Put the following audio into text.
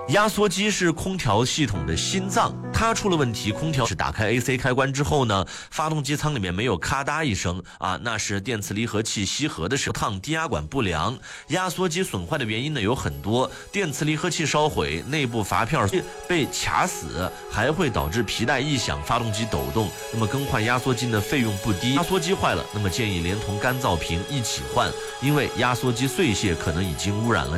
压缩机是空调系统的心脏，它出了问题，空调是打开 AC 开关之后呢，发动机舱里面没有咔嗒一声啊，那是电磁离合器吸合的时候烫低压管不良。压缩机损坏的原因呢有很多，电磁离合器烧毁，内部阀片被卡死，还会导致皮带异响，发动机抖动。那么更换压缩机的费用不低，压缩机坏了，那么建议连同干燥瓶一起换，因为压缩机碎屑可能已经污染了